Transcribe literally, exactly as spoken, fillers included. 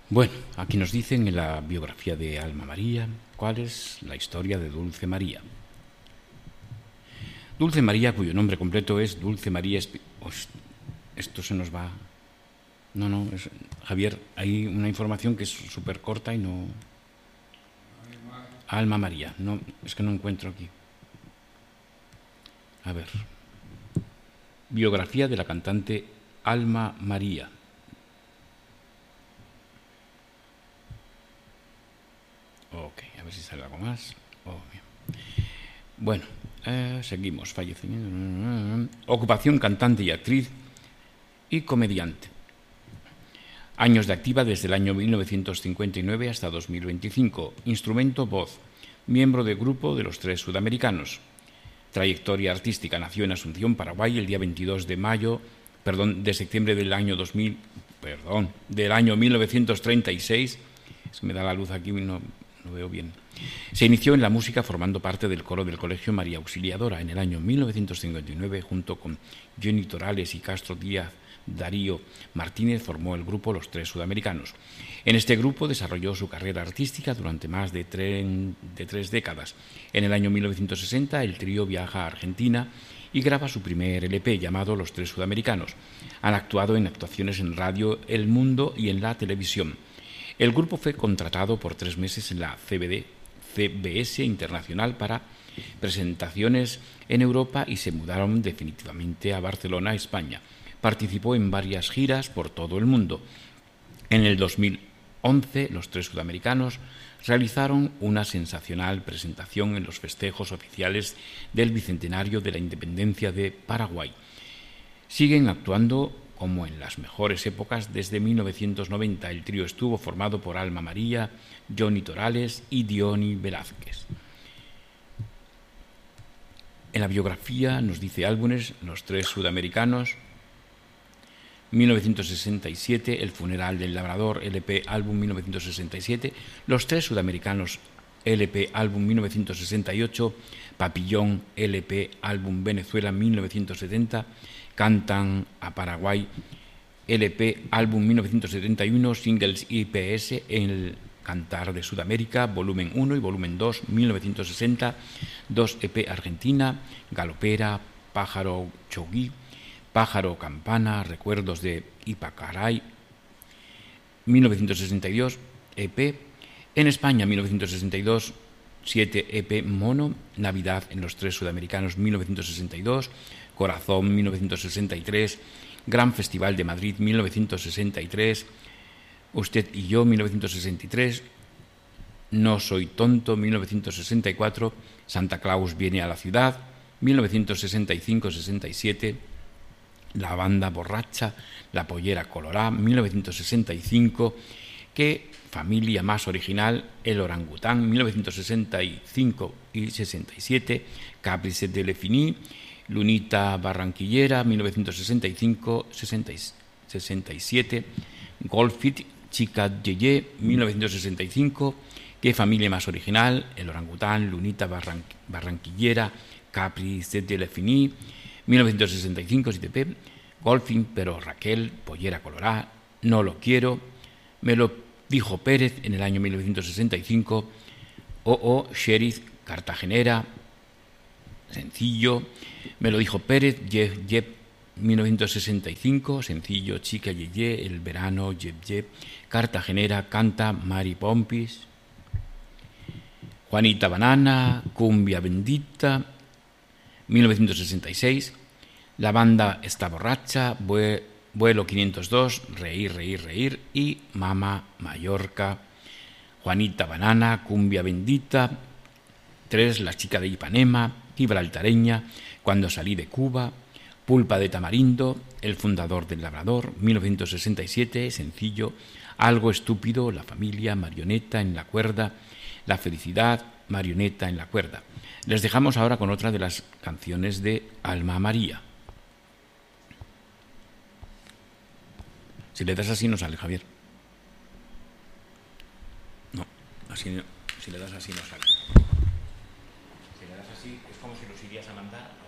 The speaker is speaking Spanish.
Bueno, aquí nos dicen en la biografía de Alma María cuál es la historia de Dulce María. Dulce María, cuyo nombre completo es Dulce María Espi... Oh, esto se nos va... No, no, es... Javier, hay una información que es súper corta y no... Alma María, no, es que no encuentro aquí. A ver. Biografía de la cantante Alma María. Ok, a ver si sale algo más. Oh, bien. Bueno, eh, seguimos. Fallecimiento. Ocupación: cantante y actriz y comediante. Años de activa: desde el año mil novecientos cincuenta y nueve hasta dos mil veinticinco. Instrumento: voz. Miembro del grupo de los Tres Sudamericanos. Trayectoria artística: nació en Asunción, Paraguay, el día veintidós de mayo, perdón, de septiembre del año dos mil, perdón, del año mil novecientos treinta y seis. Es que me da la luz aquí y no, no veo bien. Se inició en la música formando parte del coro del Colegio María Auxiliadora en el año mil novecientos cincuenta y nueve, junto con Jenny Torales y Castro Díaz Darío Martínez, formó el grupo Los Tres Sudamericanos. En este grupo desarrolló su carrera artística durante más de, tren, de tres décadas. En el año mil novecientos sesenta, el trío viaja a Argentina y graba su primer L P llamado Los Tres Sudamericanos. Han actuado en actuaciones en Radio El Mundo y en la televisión. El grupo fue contratado por tres meses en la C B D, C B S Internacional para presentaciones en Europa y se mudaron definitivamente a Barcelona, España. Participó en varias giras por todo el mundo. En el dos mil once, los Tres Sudamericanos realizaron una sensacional presentación en los festejos oficiales del bicentenario de la independencia de Paraguay. Siguen actuando como en las mejores épocas. Desde mil novecientos noventa el trío estuvo formado por Alma María, Johnny Torales y Diony Velázquez. En la biografía nos dice álbumes: Los Tres Sudamericanos, mil novecientos sesenta y siete, El funeral del labrador, L P álbum mil novecientos sesenta y siete, Los Tres Sudamericanos, L P álbum mil novecientos sesenta y ocho, Papillón, L P álbum Venezuela mil novecientos setenta, Cantan a Paraguay, L P álbum mil novecientos setenta y uno, singles I P S, El Cantar de Sudamérica, volumen uno y volumen dos, mil novecientos sesenta, dos E P Argentina, Galopera, Pájaro Chogui, Pájaro Campana, Recuerdos de Ipacaray, mil novecientos sesenta y dos, E P. En España, mil novecientos sesenta y dos, siete E P Mono, Navidad en los Tres Sudamericanos, mil novecientos sesenta y dos, Corazón, mil novecientos sesenta y tres, Gran Festival de Madrid, mil novecientos sesenta y tres, Usted y yo, mil novecientos sesenta y tres, No soy tonto, mil novecientos sesenta y cuatro, Santa Claus viene a la ciudad, mil novecientos sesenta y cinco sesenta y siete, La banda borracha, La pollera colorá, mil novecientos sesenta y cinco, Qué familia más original, El orangután, mil novecientos sesenta y cinco y sesenta y siete, Caprice de Le Fini, Lunita Barranquillera, mil novecientos sesenta y cinco sesenta y siete, Golfit, Chica Yeye, mil novecientos sesenta y cinco, Qué familia más original, El orangután, Lunita Barran Barranquillera, Caprice de Le Fini, mil novecientos sesenta y cinco, siete P, Golfing, pero Raquel, Pollera colorá, No lo quiero, Me lo dijo Pérez en el año mil novecientos sesenta y cinco, O O, Sheriff, Cartagenera, sencillo, Me lo dijo Pérez, Yep Yep, mil novecientos sesenta y cinco, sencillo, Chica Yeye, El verano, Yep Yep, Cartagenera, Canta, Mari Pompis, Juanita Banana, Cumbia Bendita, mil novecientos sesenta y seis, La banda está borracha, Vuelo quinientos dos, Reír, reír, reír y Mama Mallorca, Juanita Banana, Cumbia Bendita, tres, La chica de Ipanema, Gibraltareña, Cuando salí de Cuba, Pulpa de tamarindo, El fundador del labrador, mil novecientos sesenta y siete, sencillo, Algo estúpido, La familia, Marioneta en la cuerda, La felicidad, Marioneta en la cuerda. Les dejamos ahora con otra de las canciones de Alma María. Si le das así no sale, Javier. No, así no. Si le das así no sale. Si le das así es como si los irías a mandar.